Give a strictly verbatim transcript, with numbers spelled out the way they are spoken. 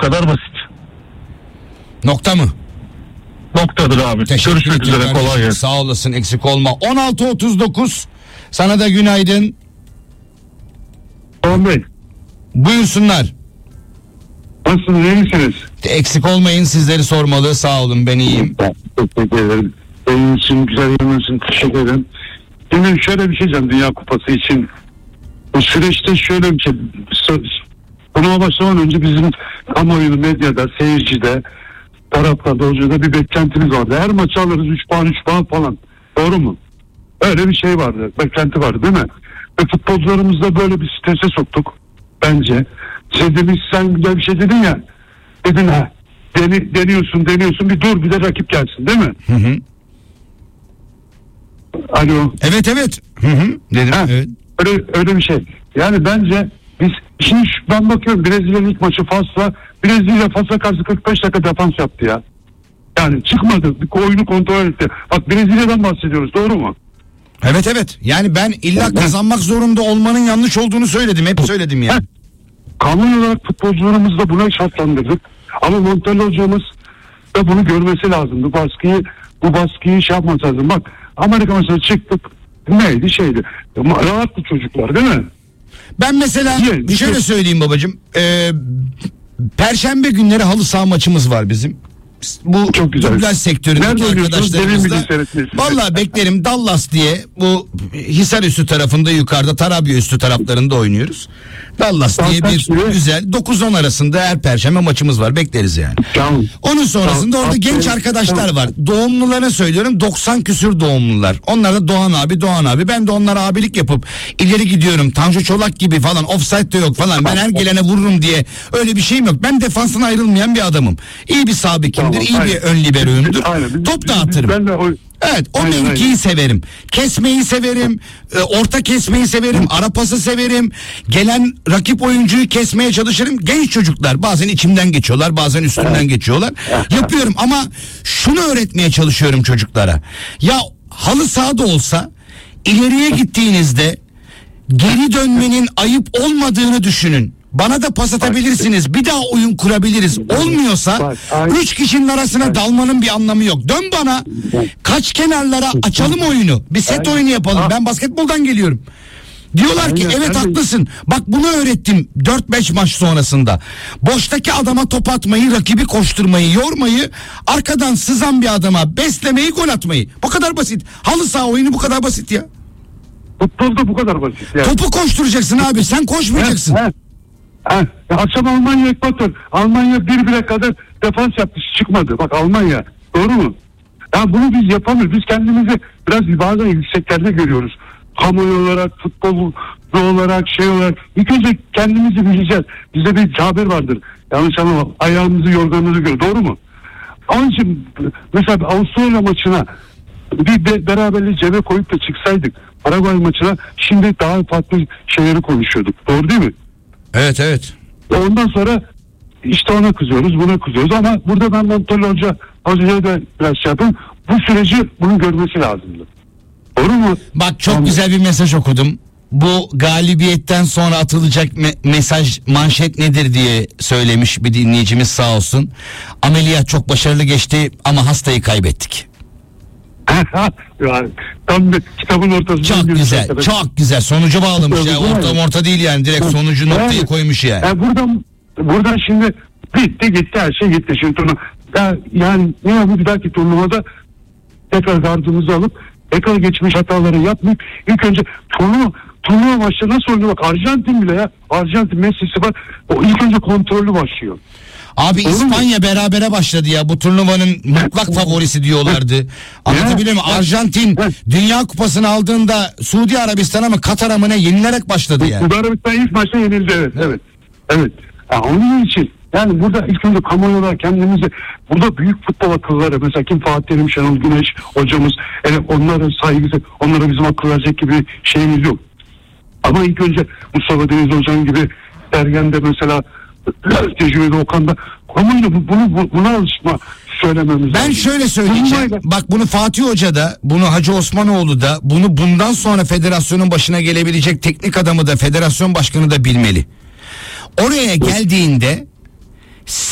kadar basit. Nokta mı? Noktadır abi. Teşekkür Görüşmek ederim üzere, kolay kardeşim. gelsin. Sağ olasın, eksik olma. on altı otuz dokuz sana da günaydın. Tamam Bey. Buyursunlar. Nasılsınız, iyi misiniz? Eksik olmayın, sizleri sormalı. Sağ olun, ben iyiyim. Teşekkür ederim. Benim için, güzel yorumlar için teşekkür ederim. Şimdi şöyle bir şey diyeceğim Dünya Kupası için. Bu süreçte şöyle bir şey. Buna başlamadan önce bizim kamuoyunu, medyada, seyircide, taraflarda, hocada bir beklentimiz vardı. Her maçı alırız üç puan üç puan falan. Doğru mu? Öyle bir şey vardı. Beklenti vardı değil mi? Ve futbolcularımızı da böyle bir strese soktuk. Bence. Şey demiş, sen güzel bir şey dedin ya. Dedin ha. Deni, deniyorsun deniyorsun bir dur bir de rakip gelsin değil mi? Hı hı. Alo. Evet evet. Hı hı. Dedim. Ha, Evet. öyle, öyle bir şey. Yani bence biz şimdi şu- ben bakıyorum Brezilya'nın ilk maçı Fas'la Brezilya Fas'a karşı kırk beş dakika defans yaptı ya. Yani çıkmadı. Oyunu kontrol etti. Bak Brezilya'dan bahsediyoruz. Doğru mu? Evet evet. Yani ben illa kazanmak zorunda olmanın yanlış olduğunu söyledim. Hep söyledim ya. Ha. Kanun olarak futbolcularımızı da buna şartlandırdık. Ama Montella hocamız da bunu görmesi lazım. Bu baskıyı bu baskıyı şey yapması lazım. Bak Amerika mesela çıktık. Neydi şeydi. Rahattı çocuklar değil mi? Ben mesela Niye? şöyle söyleyeyim babacığım. Ee, Perşembe günleri halı saha maçımız var bizim. Bu Çok güzel. dublaj sektöründeki Nerede oynuyorsunuz? Benim arkadaşlarımızla. bilgi seyretmesi. Valla beklerim, Dallas diye bu Hisarüstü tarafında, yukarıda Tarabya üstü taraflarında oynuyoruz. Dallas diye Saat bir kaç gibi? güzel dokuz on arasında her perşembe maçımız var, bekleriz yani. Tamam. Onun sonrasında Tamam. orada genç Tamam. arkadaşlar Tamam. var. Doğumlularına söylüyorum, doksan küsür doğumlular. Onlar da Doğan abi, Doğan abi. Ben de onlara abilik yapıp ileri gidiyorum. Tanju Çolak gibi falan, offside de yok falan. Ben her gelene vururum diye öyle bir şeyim yok. Ben defanstan ayrılmayan bir adamım. İyi bir sağ bekimdir, Tamam, iyi aynen. bir ön libero'yumdur. Aynen. Biz- Top biz- dağıtırım. Ben de o Evet, o Aynen, mevkiyi aynen. severim. Kesmeyi severim. e, Orta kesmeyi severim. Ara pası severim. Gelen rakip oyuncuyu kesmeye çalışırım. Genç çocuklar bazen içimden geçiyorlar, bazen üstümden geçiyorlar. Yapıyorum ama şunu öğretmeye çalışıyorum çocuklara. Ya halı sahada olsa ileriye gittiğinizde geri dönmenin ayıp olmadığını düşünün. Bana da pas atabilirsiniz. Bir daha oyun kurabiliriz. Olmuyorsa Bak, aynen. üç kişinin arasına dalmanın bir anlamı yok. Dön bana. Kaç kenarlara açalım oyunu. Bir set Aynen. oyunu yapalım. Ah. Ben basketboldan geliyorum. Diyorlar ki Aynen, evet ben de- haklısın. Bak bunu öğrettim dört beş maç sonrasında. Boştaki adama top atmayı, rakibi koşturmayı, yormayı, arkadan sızan bir adama beslemeyi, gol atmayı. Bu kadar basit. Halı saha oyunu bu kadar basit ya. futbolda bu kadar basit yani. Topu koşturacaksın abi. Sen koşmayacaksın. He, he. He. Akşam Almanya Ekvator. Almanya bir bire kadar defans yaptı, çıkmadı. Bak Almanya. Doğru mu? Ya bunu biz yapamıyoruz. Biz kendimizi biraz bazen yükseklerde görüyoruz. Kamuoyu olarak, futbol olarak, şey olarak. İlk önce kendimizi bileceğiz. Bizde bir tabir vardır. Yanlış anlama. Ayağımızı yorganımızı gör. Doğru mu? Onun için mesela Avustralya maçına bir be- beraberliği cebe koyup da çıksaydık Paraguay maçına şimdi daha farklı şeyleri konuşuyorduk. Doğru değil mi? Evet evet. Ondan sonra işte ona kızıyoruz, buna kızıyoruz ama burada ben Montella Hoca, hocaya da biraz şey yapayım. Bu süreci bunun görmesi lazımdı. Doğru mu? Bak çok Tamam. güzel bir mesaj okudum. Bu galibiyetten sonra atılacak me- mesaj, manşet nedir diye söylemiş bir dinleyicimiz, sağ olsun. Ameliyat çok başarılı geçti ama hastayı kaybettik. Yani, tam bir kitabın ortasında. Çok bir güzel, şey. çok güzel. Sonucu bağlamış ya. Orta orta değil yani. Direkt sonucu noktayı Yani, koymuş yani. yani buradan, buradan şimdi bitti gitti her şey gitti. Şimdi turnuva, ya, yani ne yapayım bir dahaki turnuvada tekrar gardımızı alıp tekrar geçmiş hataları yapmayıp ilk önce turnuva turnuva maçları nasıl oynuyor bak Arjantin bile ya Arjantin Messi'si var o ilk önce kontrollü başlıyor. Abi Doğru İspanya berabere başladı ya. Bu turnuvanın mutlak favorisi diyorlardı. Anlatabiliyor muyum? Ya, Arjantin ya. Dünya Kupası'nı aldığında Suudi Arabistan'a mı Katar'a mı ne yenilerek başladı yani. Suudi Arabistan ilk maçta yenildi evet evet. Evet. Ya onun için yani burada ilk önce kamuoyu olarak kendimizi burada büyük futbol akılları mesela kim Fatih Terim, Şenol Güneş hocamız yani onlara saygısı onlara bizim akıl verecek gibi şeyimiz yok. Ama ilk önce Mustafa Deniz hocam gibi Ergen'de mesela tecrübeli Okan'da kamuoyuna bu- bunu, bu- buna alışma söylememiz Ben lazım. şöyle söyleyeceğim. Bununla- Bak bunu Fatih Hoca da, bunu Hacı Osmanoğlu da, bunu bundan sonra federasyonun başına gelebilecek teknik adamı da, federasyon başkanı da bilmeli. Oraya geldiğinde